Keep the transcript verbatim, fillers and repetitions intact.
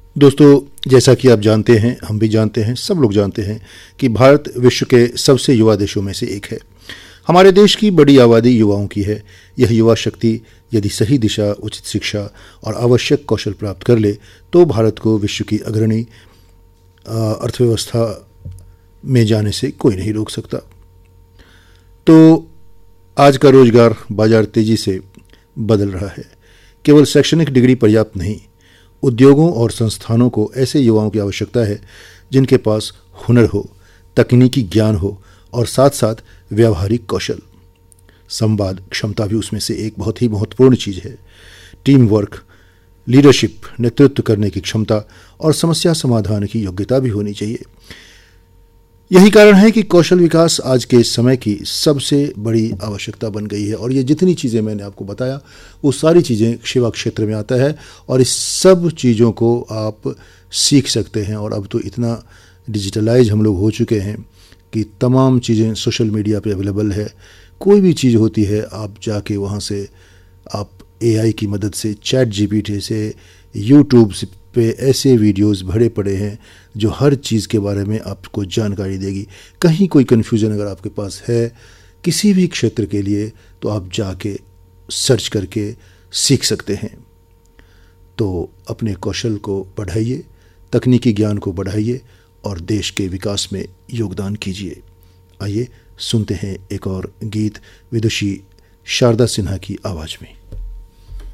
दोस्तों, जैसा कि आप जानते हैं, हम भी जानते हैं, सब लोग जानते हैं कि भारत विश्व के सबसे युवा देशों में से एक है। हमारे देश की बड़ी आबादी युवाओं की है। यह युवा शक्ति यदि सही दिशा, उचित शिक्षा और आवश्यक कौशल प्राप्त कर ले तो भारत को विश्व की अग्रणी अर्थव्यवस्था में जाने से कोई नहीं रोक सकता। तो आज का रोजगार बाजार तेजी से बदल रहा है। केवल शैक्षणिक डिग्री पर्याप्त नहीं, उद्योगों और संस्थानों को ऐसे युवाओं की आवश्यकता है जिनके पास हुनर हो, तकनीकी ज्ञान हो और साथ साथ व्यावहारिक कौशल। संवाद क्षमता भी उसमें से एक बहुत ही महत्वपूर्ण चीज़ है। टीम वर्क, लीडरशिप, नेतृत्व करने की क्षमता और समस्या समाधान की योग्यता भी होनी चाहिए। यही कारण है कि कौशल विकास आज के समय की सबसे बड़ी आवश्यकता बन गई है। और ये जितनी चीज़ें मैंने आपको बताया वो सारी चीज़ें सेवा क्षेत्र में आता है और इस सब चीज़ों को आप सीख सकते हैं। और अब तो इतना डिजिटलाइज हम लोग हो चुके हैं कि तमाम चीज़ें सोशल मीडिया पे अवेलेबल है। कोई भी चीज़ होती है आप जाके वहाँ से आप एआई की मदद से, चैट जीपीटी से, यूट्यूब पे ऐसे वीडियोस भरे पड़े हैं जो हर चीज़ के बारे में आपको जानकारी देगी। कहीं कोई कन्फ्यूज़न अगर आपके पास है किसी भी क्षेत्र के लिए तो आप जाके सर्च करके सीख सकते हैं। तो अपने कौशल को बढ़ाइए, तकनीकी ज्ञान को बढ़ाइए और देश के विकास में योगदान कीजिए। आइए सुनते हैं एक और गीत विदुषी शारदा सिन्हा की आवाज़ में।